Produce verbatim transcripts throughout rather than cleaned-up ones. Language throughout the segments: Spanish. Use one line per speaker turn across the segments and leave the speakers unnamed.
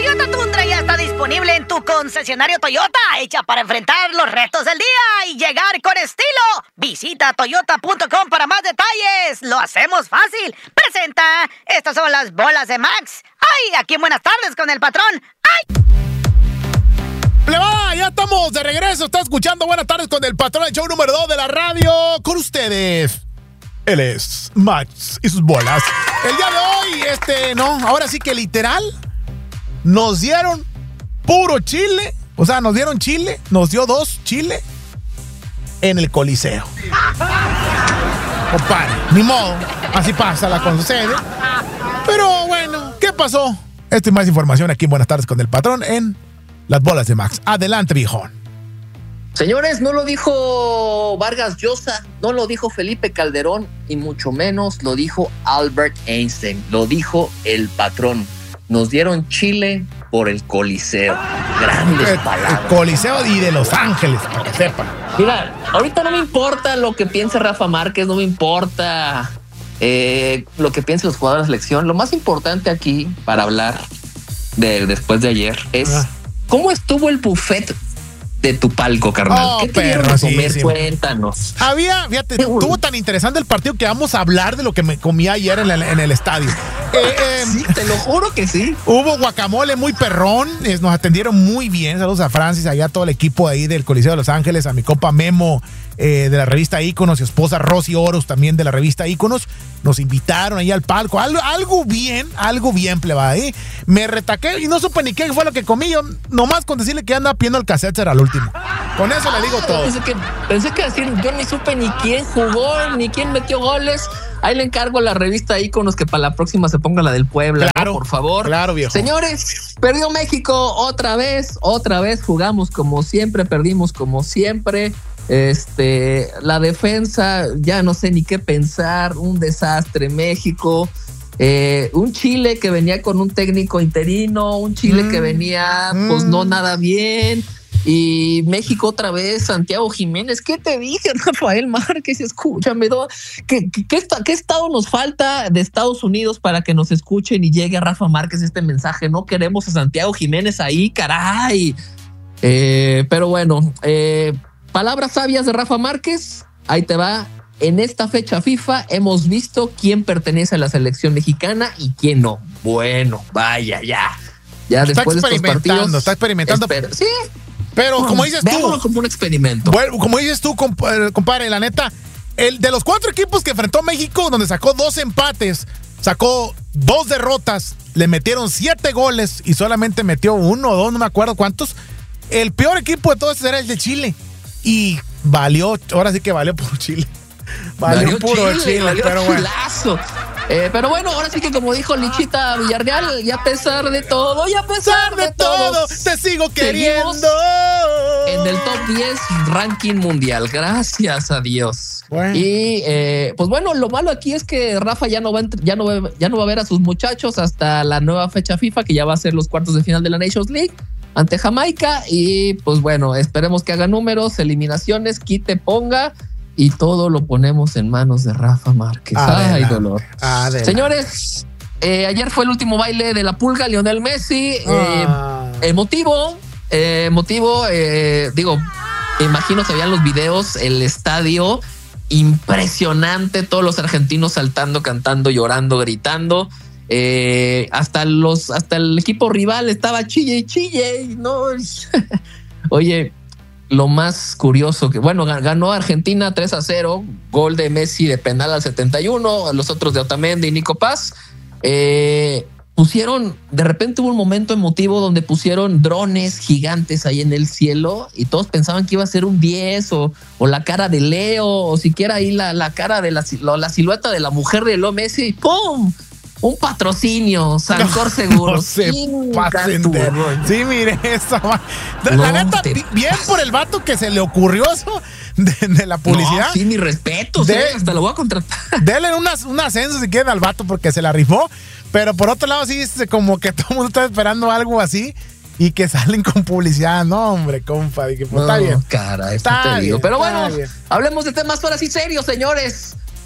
Toyota Tundra ya está disponible en tu concesionario Toyota, hecha para enfrentar los retos del día y llegar con estilo. Visita toyota punto com para más detalles. Lo hacemos fácil. Presenta, estas son las bolas de Max. ¡Ay! Aquí en Buenas Tardes con el patrón. ¡Ay!
¡Plebada! Ya estamos de regreso. Está escuchando Buenas Tardes con el patrón, el show número dos de la radio. Con ustedes, él es Max y sus bolas. El día de hoy, este, no, ahora sí que literal, nos dieron puro chile. O sea, nos dieron chile, nos dio dos chile en el Coliseo. Compadre, ni modo, así pasa, la concede. Pero bueno, ¿qué pasó? Esta y más información aquí en Buenas Tardes con el patrón en las bolas de Max. Adelante, viejón.
Señores, no lo dijo Vargas Llosa, no lo dijo Felipe Calderón y mucho menos lo dijo Albert Einstein. Lo dijo el patrón. Nos dieron chile por el Coliseo. Grandes
el,
palabras.
El Coliseo y de Los Ángeles, para que sepan.
Mira, ahorita no me importa lo que piense Rafa Márquez, no me importa eh, lo que piensen los jugadores de la selección. Lo más importante aquí para hablar de después de ayer es ah. cómo estuvo el buffet de tu palco, carnal.
Oh,
¿Qué te
perro,
dieron a
sí,
comer?
sí.
Cuéntanos.
Había, fíjate, estuvo tan interesante el partido que vamos a hablar de lo que me comí ayer en el, en el estadio. Eh, eh,
sí, te lo juro que sí.
Hubo guacamole muy perrón, eh, nos atendieron muy bien. Saludos a Francis, allá a todo el equipo ahí del Coliseo de Los Ángeles, a mi compa Memo eh, de la revista Íconos y esposa Rosy Oros también de la revista Íconos. Nos invitaron ahí al palco, algo, algo bien, algo bien, plebada, ¿eh? Me retaqué y no supe ni qué fue lo que comí. Yo nomás con decirle que andaba pidiendo el cassette era al último. Con eso le digo todo.
Pensé que, pensé que decir, yo ni supe ni quién jugó, ni quién metió goles. Ahí le encargo a la revista Íconos que para la próxima se ponga la del Puebla,
claro,
¿no? Por favor.
Claro, viejo.
Señores, perdió México otra vez, otra vez jugamos como siempre, perdimos como siempre. Este, la defensa, ya no sé ni qué pensar, un desastre México. Eh, un Chile que venía con un técnico interino, un Chile mm. que venía, pues mm. no nada bien. Y México otra vez, Santiago Jiménez. ¿Qué te dije, Rafael Márquez? Escúchame, ¿no? ¿Qué, qué, qué, ¿qué estado nos falta de Estados Unidos para que nos escuchen y llegue a Rafa Márquez este mensaje? No queremos a Santiago Jiménez ahí, caray. Eh, pero bueno, eh, palabras sabias de Rafa Márquez. Ahí te va. En esta fecha FIFA hemos visto quién pertenece a la selección mexicana y quién no. Bueno, vaya, ya. Ya
está
después de estos partidos.
Está experimentando.
Espera, sí.
Pero como dices tú,
como un experimento.
Bueno, como dices tú, compadre, la neta, el de los cuatro equipos que enfrentó México, donde sacó dos empates, sacó dos derrotas, le metieron siete goles y solamente metió uno o dos, no me acuerdo cuántos. El peor equipo de todos era el de Chile. Y valió, ahora sí que valió por Chile. Valió, valió puro Chile, Chile
valió
pero bueno.
Eh, pero bueno, ahora sí que como dijo Lichita Villarreal, y a pesar de todo, y a pesar de, de todo, todo,
te sigo queriendo.
En el top diez ranking mundial, gracias a Dios. Bueno. Y eh, pues bueno, lo malo aquí es que Rafa ya no va, ya no va, ya no va a ver a sus muchachos hasta la nueva fecha FIFA, que ya va a ser los cuartos de final de la Nations League ante Jamaica. Y pues bueno, esperemos que haga números, eliminaciones, quite, ponga. Y todo lo ponemos en manos de Rafa Márquez. Adelante. Ay, dolor. Adelante. Señores, eh, ayer fue el último baile de la pulga, Lionel Messi. Ah. Eh, emotivo, eh, emotivo. Eh, digo, me imagino se veían los videos, el estadio impresionante, todos los argentinos saltando, cantando, llorando, gritando. Eh, hasta los, hasta el equipo rival estaba chille y chille. No, oye. Lo más curioso que, bueno, ganó Argentina tres a cero, gol de Messi de penal al setenta y uno, los otros de Otamendi y Nico Paz. Eh, pusieron, de repente hubo un momento emotivo donde pusieron drones gigantes ahí en el cielo y todos pensaban que iba a ser un diez o, o la cara de Leo o siquiera ahí la, la cara de la, la silueta de la mujer de Leo Messi y ¡pum! Un patrocinio, Sancor no, Seguro.
No se pasen de... Sí, mire eso. La, no, la neta, te... bien por el vato que se le ocurrió eso de, de la publicidad.
No, sí, mi respeto. De... Sí, hasta lo voy a contratar.
Denle un ascenso si quieren al vato porque se la rifó. Pero por otro lado, sí, como que todo el mundo está esperando algo así y que salen con publicidad. No, hombre, compa. Que, pues,
no,
está bien.
Cara, esto está te bien, digo. Pero bueno, bien. Hablemos de temas ahora sí serios, señores.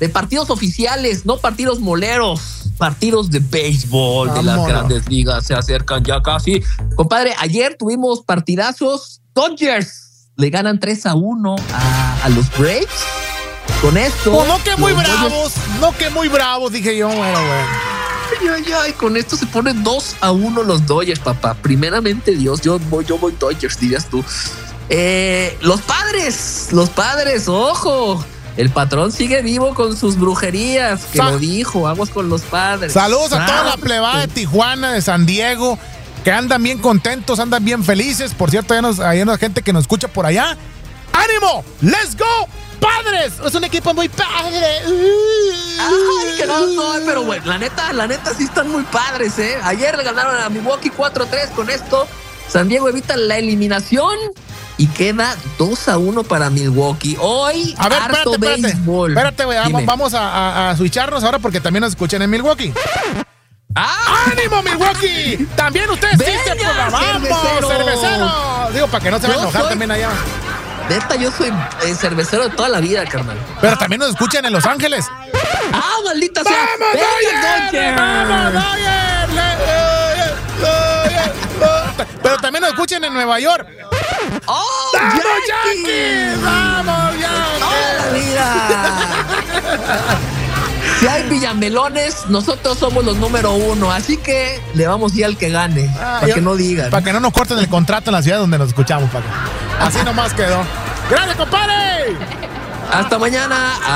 de partidos oficiales, no partidos moleros, partidos de béisbol. Vámonos. De las grandes ligas se acercan ya casi. Compadre, ayer tuvimos partidazos. Dodgers le ganan tres a uno a, a los Braves. Con esto.
Pues no que muy bravos, Dodgers, no que muy bravos, dije yo, bueno, bueno.
Ay, ay, ay, con esto se ponen dos a uno los Dodgers, papá. Primeramente Dios, yo voy, yo voy Dodgers, dirías tú. Eh, los padres, los padres, ojo. El patrón sigue vivo con sus brujerías, que Sa- lo dijo, vamos con los padres.
Saludos a toda la plebada de Tijuana, de San Diego, que andan bien contentos, andan bien felices. Por cierto, hay una, hay una gente que nos escucha por allá. ¡Ánimo! ¡Let's go! ¡Padres! Es un equipo muy padre. Uh.
Ay, que no, no, pero bueno, la neta, la neta sí están muy padres, ¿eh? Ayer le ganaron a Milwaukee cuatro a tres. Con esto, San Diego evita la eliminación y queda dos a uno para Milwaukee. Hoy,
a ver,
harto
espérate,
béisbol.
Espérate, güey, vamos, vamos a, a, a switcharnos ahora porque también nos escuchan en Milwaukee.
¡Ah!
¡Ánimo, Milwaukee! También ustedes sí se programamos, cervecero. cervecero. Digo, para que no se vayan a enojar soy... también allá.
Neta, yo soy eh, cervecero de toda la vida, carnal.
Pero también nos escuchan en Los Ángeles.
¡Ah, maldita sea!
¡Vamos, Dodgers! ¡Vamos, Dodgers! Pero también nos escuchan en Nueva York.
¡Oh,
¡Vamos, Yankees! ¡Vamos, Yankees!
¡Toda la vida! Si hay villamelones, nosotros somos los número uno, así que le vamos a ir al que gane, ah, para que no digan.
Para que no nos corten el contrato en la ciudad donde nos escuchamos, Paco. Así nomás quedó. ¡Gracias, compadre!
Hasta mañana.